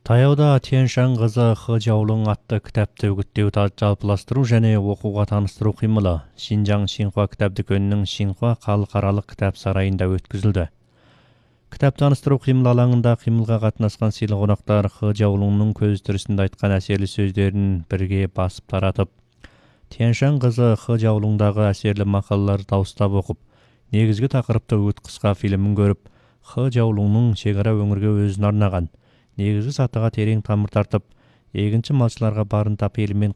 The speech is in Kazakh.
Таяуда Тянь-Шань қызы Хы Жаолың атты кітапты үгіттеу жалпыластыру және оқуға таныстыру қимылы Шинжаң Шинхуа кітап дүкенінің Шинхуа халықаралық кітап сарайында өткізілді. Кітап таныстыру қимыл алаңында қимылға қатынасқан сыйлы қонақтар Хы Жаолыңның көз тірісінде айтқан әсерлі сөздерін бірге басып таратып, Тянь-Шань қызы Хы Жаолыңдағы әсерлі мақалаларды дауыстап оқып, негізгі тақырыпты өт қысқа фильмін көріп, Хы Жаолыңның шекара өңірге өзін арнаған негізгі сатыға терең тамыр тартып, егінші малшыларға барынтап елімен